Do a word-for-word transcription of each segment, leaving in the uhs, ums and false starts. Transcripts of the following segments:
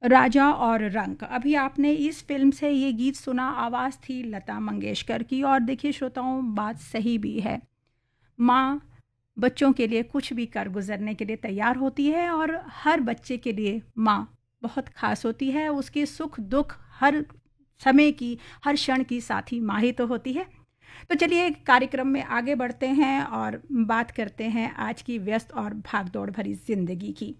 राजा और रंक। अभी आपने इस फ़िल्म से ये गीत सुना, आवाज़ थी लता मंगेशकर की। और देखिए श्रोताओं, बात सही भी है। माँ बच्चों के लिए कुछ भी कर गुज़रने के लिए तैयार होती है और हर बच्चे के लिए माँ बहुत ख़ास होती है। उसके सुख-दुख हर समय की, हर क्षण की साथी माँ ही तो होती है। तो चलिए कार्यक्रम में आगे बढ़ते हैं और बात करते हैं आज की व्यस्त और भाग-दौड़ भरी ज़िंदगी की।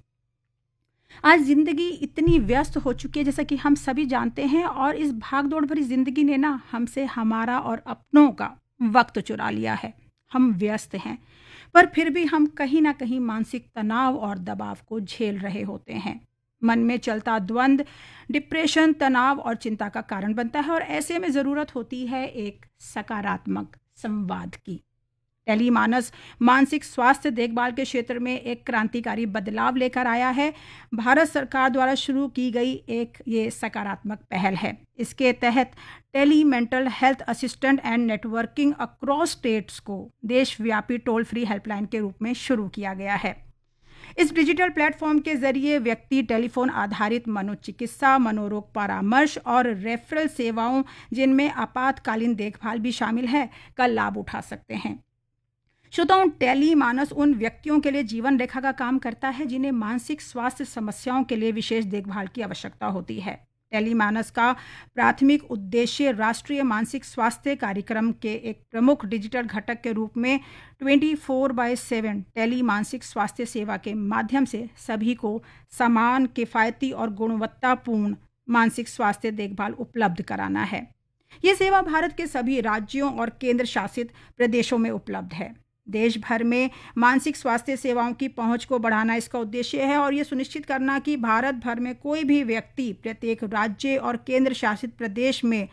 आज ज़िंदगी इतनी व्यस्त हो चुकी है, जैसा कि हम सभी जानते हैं, और इस भाग-दौड़ भरी ज़िंदगी ने ना हमसे हमारा और अपनों का वक़्त चुरा लिया है। हम व्यस्त हैं, पर फिर भी हम कहीं न कहीं मानसिक तनाव और दबाव को झेल रहे होते हैं। मन में चलता द्वंद डिप्रेशन, तनाव और चिंता का कारण बनता है, और ऐसे में ज़रूरत होती है एक सकारात्मक संवाद की। टेलीमानस मानसिक स्वास्थ्य देखभाल के क्षेत्र में एक क्रांतिकारी बदलाव लेकर आया है। भारत सरकार द्वारा शुरू की गई एक ये सकारात्मक पहल है। इसके तहत tele mental health assistant and networking across states को देशव्यापी टोल फ्री हेल्पलाइन के रूप में शुरू किया गया है। इस डिजिटल प्लेटफॉर्म के जरिए व्यक्ति टेलीफोन आधारित मनोचिकित्सा, मनोरोग परामर्श और रेफरल सेवाओं, जिनमें आपातकालीन देखभाल भी शामिल है, का लाभ उठा सकते हैं। श्रोताओं, टेली मानस उन व्यक्तियों के लिए जीवन रेखा का काम करता है जिन्हें मानसिक स्वास्थ्य समस्याओं के लिए विशेष देखभाल की आवश्यकता होती है। टेली मानस का प्राथमिक उद्देश्य राष्ट्रीय मानसिक स्वास्थ्य कार्यक्रम के एक प्रमुख डिजिटल घटक के रूप में twenty four by seven tele मानसिक स्वास्थ्य सेवा के माध्यम से सभी को समान, किफ़ायती और गुणवत्तापूर्ण मानसिक स्वास्थ्य देखभाल उपलब्ध कराना है। ये सेवा भारत के सभी राज्यों और केंद्र शासित प्रदेशों में उपलब्ध है। देश भर में मानसिक स्वास्थ्य सेवाओं की पहुंच को बढ़ाना इसका उद्देश्य है, और ये सुनिश्चित करना कि भारत भर में कोई भी व्यक्ति प्रत्येक राज्य और केंद्र शासित प्रदेश में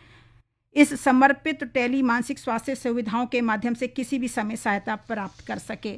इस समर्पित टेली मानसिक स्वास्थ्य सुविधाओं के माध्यम से किसी भी समय सहायता प्राप्त कर सके।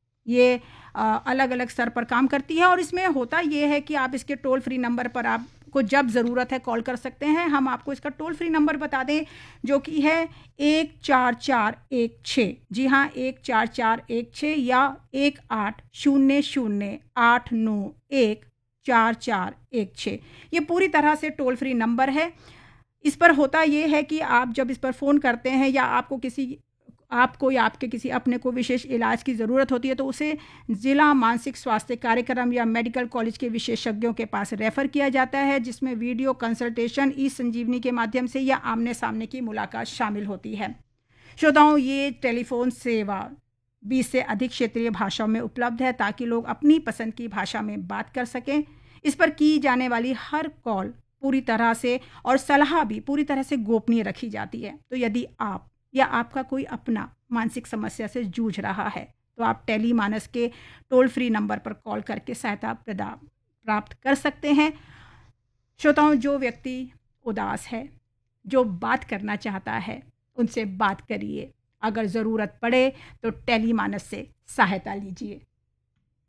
ये अलग अलग स्तर पर काम करती है, और इसमें होता ये है कि आप इसके टोल फ्री नंबर पर आपको जब ज़रूरत है कॉल कर सकते हैं। हम आपको इसका टोल फ्री नंबर बता दें, जो कि है एक चार चार एक छः। जी हाँ, एक चार चार एक छः या एक आठ शून्य शून्य आठ नौ एक चार चार एक छः। ये पूरी तरह से टोल फ्री नंबर है। इस पर होता ये है कि आप जब इस पर फ़ोन करते हैं या आपको किसी आपको या आपके किसी अपने को विशेष इलाज की ज़रूरत होती है, तो उसे ज़िला मानसिक स्वास्थ्य कार्यक्रम या मेडिकल कॉलेज के विशेषज्ञों के पास रेफ़र किया जाता है, जिसमें वीडियो कंसल्टेशन, ई संजीवनी के माध्यम से या आमने सामने की मुलाकात शामिल होती है। श्रोताओं, ये टेलीफोन सेवा बीस से अधिक क्षेत्रीय भाषाओं में उपलब्ध है, ताकि लोग अपनी पसंद की भाषा में बात कर सकें। इस पर की जाने वाली हर कॉल पूरी तरह से और सलाह भी पूरी तरह से गोपनीय रखी जाती है। तो यदि आप या आपका कोई अपना मानसिक समस्या से जूझ रहा है, तो आप टेली मानस के टोल फ्री नंबर पर कॉल करके सहायता प्रदान प्राप्त कर सकते हैं। श्रोताओं, जो व्यक्ति उदास है, जो बात करना चाहता है, उनसे बात करिए। अगर ज़रूरत पड़े तो टेली मानस से सहायता लीजिए।